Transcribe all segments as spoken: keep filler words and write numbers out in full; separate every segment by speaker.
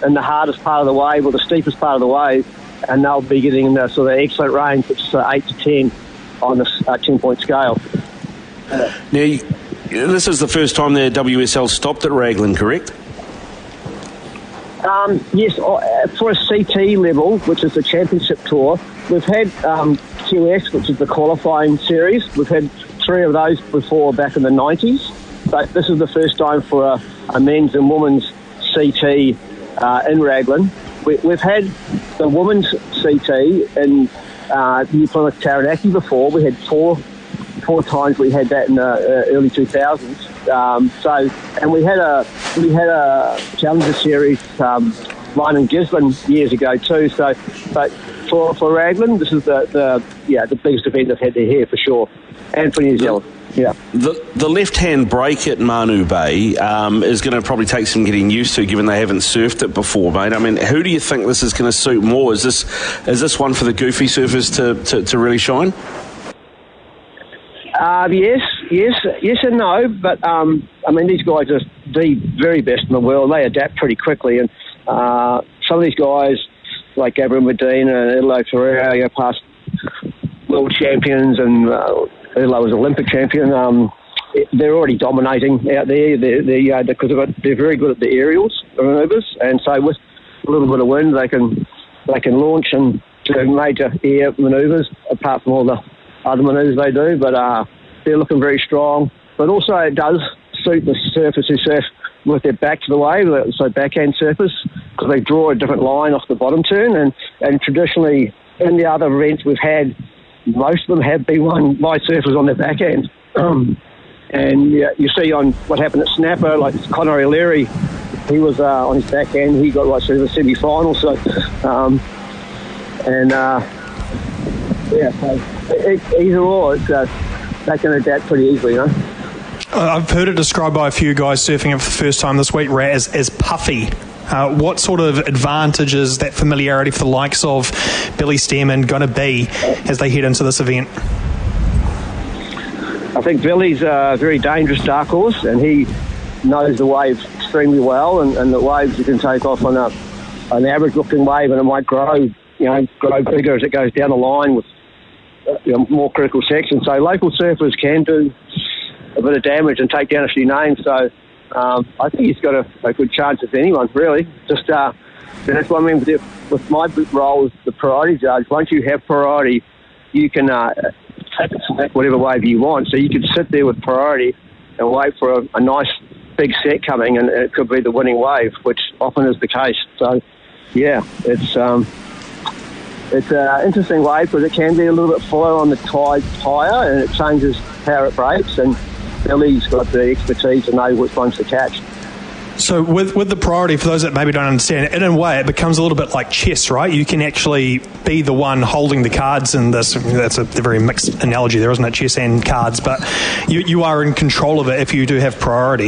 Speaker 1: in the hardest part of the wave or the steepest part of the wave, and they'll be getting in the sort of excellent range, which is uh, eight to ten on the uh, ten-point scale.
Speaker 2: Now, you, this is the first time the W S L stopped at Raglan, correct?
Speaker 1: Um, yes, for a C T level, which is the championship tour, we've had um, Q S, which is the qualifying series. We've had three of those before back in the nineties, but this is the first time for a, a men's and women's C T uh, in Raglan. We, we've had the women's C T in uh, New Plymouth Taranaki before. We had four four times we had that in the uh, early two thousands. Um, so, and we had a we had a Challenger Series um, line in Gisborne years ago too. So, but for for Raglan, this is the, the yeah the biggest event they've had there here for sure, and for New Zealand. Yeah.
Speaker 2: The the left-hand break at Manu Bay um, is going to probably take some getting used to, given they haven't surfed it before, mate. I mean, who do you think this is going to suit more? Is this is this one for the goofy surfers to, to, to really shine?
Speaker 1: Uh, yes, yes, yes and no. But um, I mean, these guys are the very best in the world. They adapt pretty quickly, and uh, some of these guys, like Gabriel Medina and Ilo Ferreira, you know, past world champions, and uh, Ilo was Olympic champion. Um, they're already dominating out there. They're, they're, uh, because of it, they're very good at the aerials manoeuvres, and so with a little bit of wind, they can they can launch and do major air manoeuvres. Apart from all the other manoeuvres they do, but uh, they're looking very strong. But also it does suit the surfers who surf with their back to the wave, so backhand surfers, because they draw a different line off the bottom turn, and, and traditionally in the other events we've had, most of them have been won by surfers on their backhand. Um, and yeah, you see on what happened at Snapper, like Conor O'Leary, he was uh, on his backhand, he got right through the semi-final, so um, and uh, yeah, so it, either or, it's, uh, they can adapt pretty easily, you know.
Speaker 3: I've heard it described by a few guys surfing it for the first time this week, Rat, as, as puffy. Uh, what sort of advantages that familiarity for the likes of Billy Stearman going to be as they head into this event?
Speaker 1: I think Billy's a very dangerous dark horse, and he knows the wave extremely well, and, and the waves you can take off on a, an average-looking wave, and it might grow, you know, grow bigger as it goes down the line with you know, more critical sections. So local surfers can do a bit of damage and take down a few names. So um, I think he's got a, a good chance as anyone, really. Just uh, that's what I mean with, with my role as the priority judge. Once you have priority, you can uh, take it to whatever wave you want. So you can sit there with priority and wait for a, a nice big set coming, and it could be the winning wave, which often is the case. So yeah, it's um, it's an interesting wave because it can be a little bit flow on the tide higher, and it changes how it breaks, and Billy's got the expertise to know which ones to catch.
Speaker 3: So with with the priority, for those that maybe don't understand, in a way it becomes a little bit like chess, right? You can actually be the one holding the cards in this. That's a very mixed analogy there, isn't it? Chess and cards, but you, you are in control of it if you do have priority.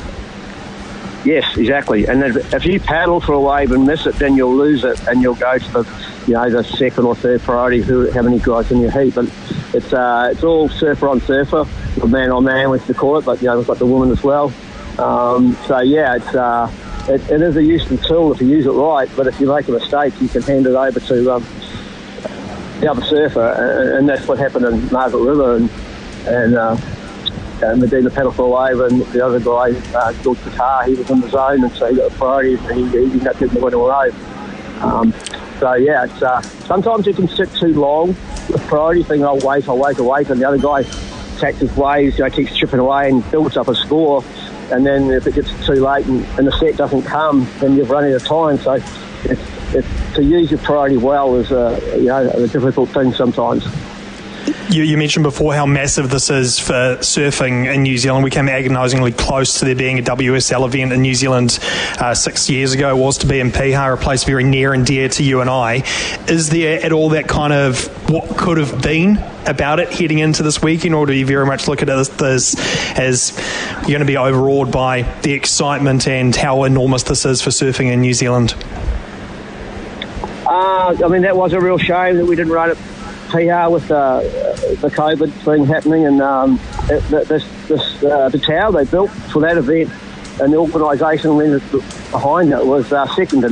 Speaker 1: Yes, exactly. And if you paddle for a wave and miss it, then you'll lose it, and you'll go to the, you know, the second or third priority who how many guys in your heat. But it's uh, it's all surfer on surfer, or man on man, we used to call it. But you know, we've got the women as well. Um, so yeah, it's uh, it, it is a useful tool if you use it right. But if you make a mistake, you can hand it over to um, the other surfer, and, and that's what happened in Margaret River, and and. Uh, Uh, Medina paddled for a wave, and the other guy, uh, George Qatar, he was in the zone, and so he got a priority, and he, he ended up getting the winning wave. Um, so yeah, it's, uh, sometimes you can sit too long with priority, thinking, I'll wait, I'll wait, I'll wait, and the other guy attacks his waves, you know, keeps chipping away and builds up a score, and then if it gets too late and, and the set doesn't come, then you've run out of time. So it's, it's, to use your priority well is a, you know, a difficult thing sometimes.
Speaker 3: You, you mentioned before how massive this is for surfing in New Zealand. We came agonisingly close to there being a W S L event in New Zealand uh, six years ago. It was to be in Piha, a place very near and dear to you and I. Is there at all that kind of what could have been about it heading into this weekend, or do you very much look at it as, as you're going to be overawed by the excitement and how enormous this is for surfing in New Zealand?
Speaker 1: Uh, I mean, that was a real shame that we didn't run it P R with uh, the COVID thing happening, and um, it, this, this uh, the tower they built for that event and the organisation behind it was uh, second to